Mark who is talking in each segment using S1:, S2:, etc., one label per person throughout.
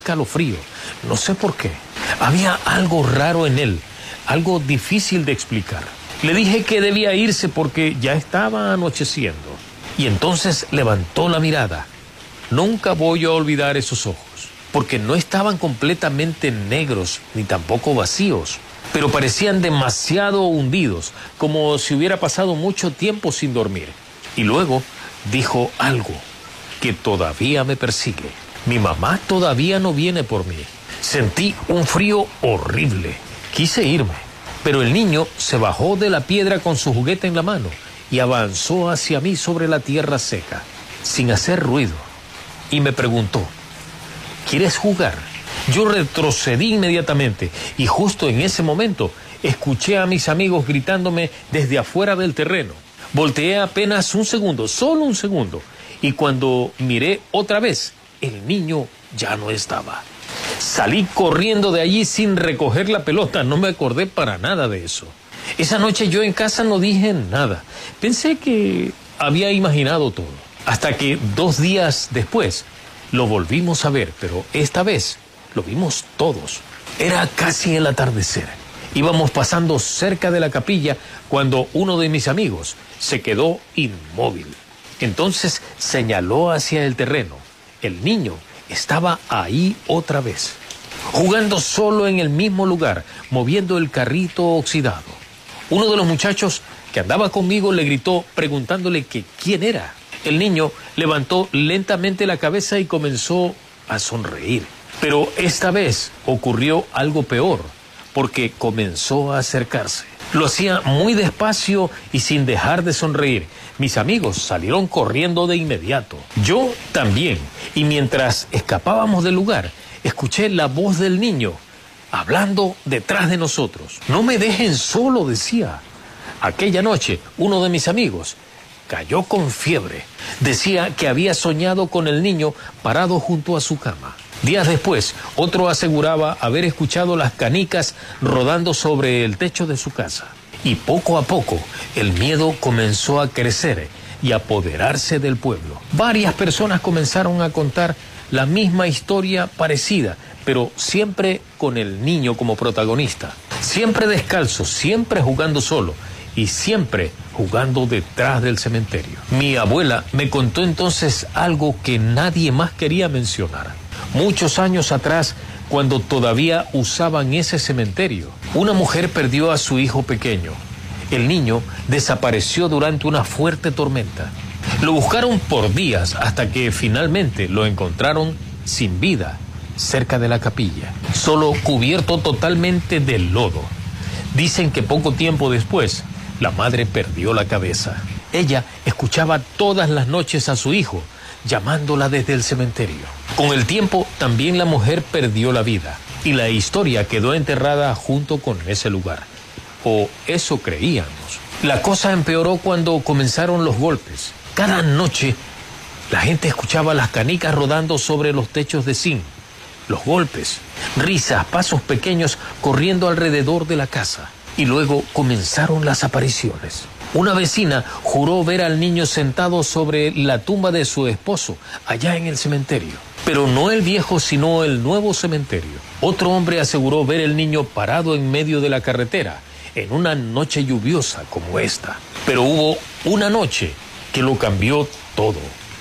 S1: escalofrío. No sé por qué. Había algo raro en él, algo difícil de explicar. Le dije que debía irse porque ya estaba anocheciendo. Y entonces levantó la mirada. Nunca voy a olvidar esos ojos, porque no estaban completamente negros ni tampoco vacíos, pero parecían demasiado hundidos, como si hubiera pasado mucho tiempo sin dormir. Y luego dijo algo que todavía me persigue. Mi mamá todavía no viene por mí. Sentí un frío horrible. Quise irme, pero el niño se bajó de la piedra con su juguete en la mano y avanzó hacia mí sobre la tierra seca, sin hacer ruido, y me preguntó: ¿quieres jugar? Yo retrocedí inmediatamente y justo en ese momento escuché a mis amigos gritándome desde afuera del terreno. Volteé apenas un segundo, solo un segundo, y cuando miré otra vez, el niño ya no estaba. Salí corriendo de allí sin recoger la pelota, no me acordé para nada de eso. Esa noche yo en casa no dije nada, pensé que había imaginado todo, hasta que 2 días después lo volvimos a ver, pero esta vez lo vimos todos. Era casi el atardecer. Íbamos pasando cerca de la capilla cuando uno de mis amigos se quedó inmóvil. Entonces señaló hacia el terreno. El niño estaba ahí otra vez, jugando solo en el mismo lugar, moviendo el carrito oxidado. Uno de los muchachos que andaba conmigo le gritó preguntándole que quién era. El niño levantó lentamente la cabeza y comenzó a sonreír. Pero esta vez ocurrió algo peor, porque comenzó a acercarse. Lo hacía muy despacio y sin dejar de sonreír. Mis amigos salieron corriendo de inmediato. Yo también. Y mientras escapábamos del lugar, escuché la voz del niño hablando detrás de nosotros. No me dejen solo, decía. Aquella noche, uno de mis amigos cayó con fiebre. Decía que había soñado con el niño parado junto a su cama. Días después, otro aseguraba haber escuchado las canicas rodando sobre el techo de su casa. Y poco a poco, el miedo comenzó a crecer y apoderarse del pueblo. Varias personas comenzaron a contar la misma historia parecida, pero siempre con el niño como protagonista. Siempre descalzo, siempre jugando solo y siempre jugando detrás del cementerio. Mi abuela me contó entonces algo que nadie más quería mencionar. Muchos años atrás, cuando todavía usaban ese cementerio, una mujer perdió a su hijo pequeño. El niño desapareció durante una fuerte tormenta. Lo buscaron por días hasta que finalmente lo encontraron sin vida cerca de la capilla, solo cubierto totalmente de lodo. Dicen que poco tiempo después, la madre perdió la cabeza. Ella escuchaba todas las noches a su hijo llamándola desde el cementerio. Con el tiempo, también la mujer perdió la vida y la historia quedó enterrada junto con ese lugar. O eso creíamos. La cosa empeoró cuando comenzaron los golpes. Cada noche, la gente escuchaba las canicas rodando sobre los techos de zinc. Los golpes, risas, pasos pequeños corriendo alrededor de la casa. Y luego comenzaron las apariciones. Una vecina juró ver al niño sentado sobre la tumba de su esposo, allá en el cementerio. Pero no el viejo, sino el nuevo cementerio. Otro hombre aseguró ver el niño parado en medio de la carretera, en una noche lluviosa como esta. Pero hubo una noche que lo cambió todo.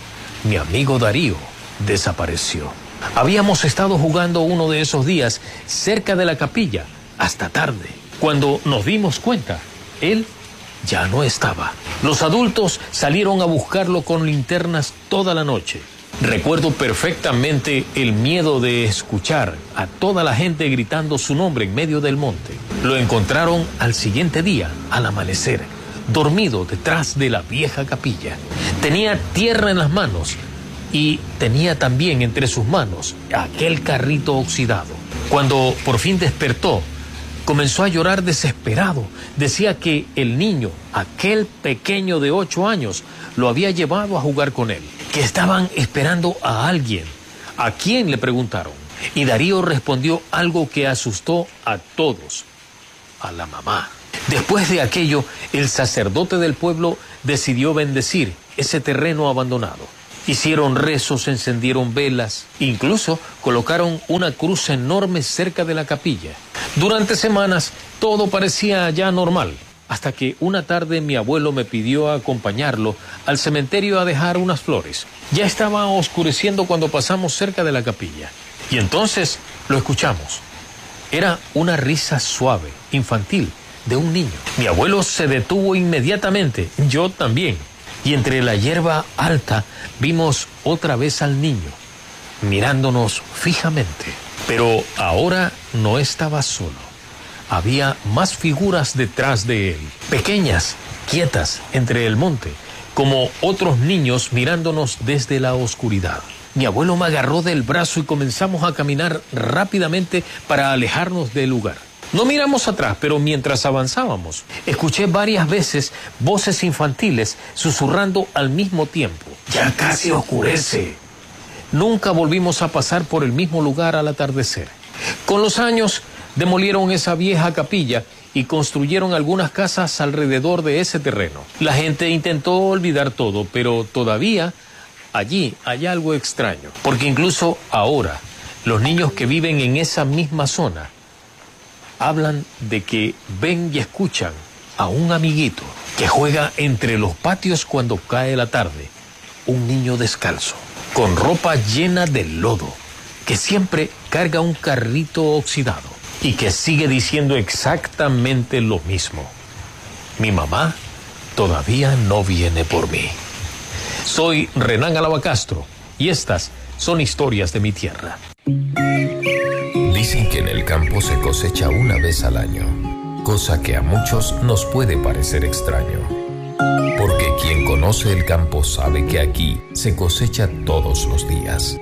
S1: Mi amigo Darío desapareció. Habíamos estado jugando uno de esos días cerca de la capilla, hasta tarde. Cuando nos dimos cuenta, él ya no estaba. Los adultos salieron a buscarlo con linternas toda la noche. Recuerdo perfectamente el miedo de escuchar a toda la gente gritando su nombre en medio del monte. Lo encontraron al siguiente día, al amanecer, dormido detrás de la vieja capilla. Tenía tierra en las manos y tenía también entre sus manos aquel carrito oxidado. Cuando por fin despertó, comenzó a llorar desesperado. Decía que el niño, aquel pequeño de 8 años, lo había llevado a jugar con él, que estaban esperando a alguien. ¿A quién?, le preguntaron. Y Darío respondió algo que asustó a todos: a la mamá. Después de aquello, el sacerdote del pueblo decidió bendecir ese terreno abandonado. Hicieron rezos, encendieron velas, incluso colocaron una cruz enorme cerca de la capilla. Durante semanas todo parecía ya normal, hasta que una tarde mi abuelo me pidió acompañarlo al cementerio a dejar unas flores. Ya estaba oscureciendo cuando pasamos cerca de la capilla, y entonces lo escuchamos. Era una risa suave, infantil, de un niño. Mi abuelo se detuvo inmediatamente, yo también. Y entre la hierba alta vimos otra vez al niño, mirándonos fijamente. Pero ahora no estaba solo. Había más figuras detrás de él, pequeñas, quietas, entre el monte, como otros niños mirándonos desde la oscuridad. Mi abuelo me agarró del brazo y comenzamos a caminar rápidamente para alejarnos del lugar. No miramos atrás, pero mientras avanzábamos, escuché varias veces voces infantiles susurrando al mismo tiempo. «Ya casi oscurece». Nunca volvimos a pasar por el mismo lugar al atardecer. Con los años, demolieron esa vieja capilla y construyeron algunas casas alrededor de ese terreno. La gente intentó olvidar todo, pero todavía allí hay algo extraño, porque incluso ahora, los niños que viven en esa misma zona hablan de que ven y escuchan a un amiguito que juega entre los patios cuando cae la tarde, un niño descalzo, con ropa llena de lodo, que siempre carga un carrito oxidado y que sigue diciendo exactamente lo mismo. Mi mamá todavía no viene por mí. Soy Renán Alaba Castro y estas son historias de mi tierra.
S2: Dicen que en el campo se cosecha una vez al año, cosa que a muchos nos puede parecer extraño. Porque quien conoce el campo sabe que aquí se cosecha todos los días.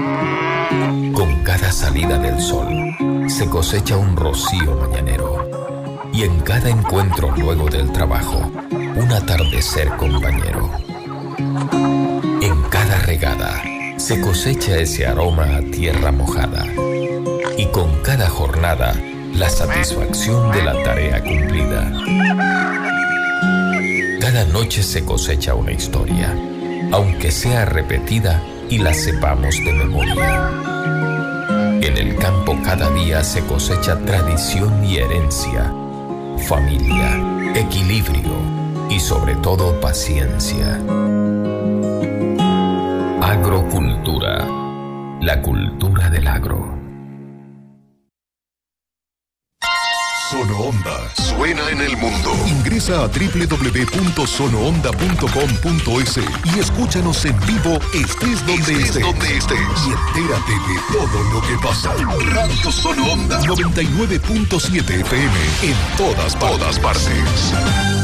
S2: Con cada salida del sol se cosecha un rocío mañanero. Y en cada encuentro luego del trabajo, un atardecer compañero. En cada regada se cosecha ese aroma a tierra mojada. Y con cada jornada, la satisfacción de la tarea cumplida. Cada noche se cosecha una historia, aunque sea repetida y la sepamos de memoria. En el campo cada día se cosecha tradición y herencia, familia, equilibrio y sobre todo paciencia. Agrocultura, la cultura del agro.
S3: Sonoonda suena en el mundo. Ingresa a www.sonoonda.com.es y escúchanos en vivo estés donde estés. Y entérate de todo lo que pasa. Radio Sonoonda 99.7 FM en todas partes.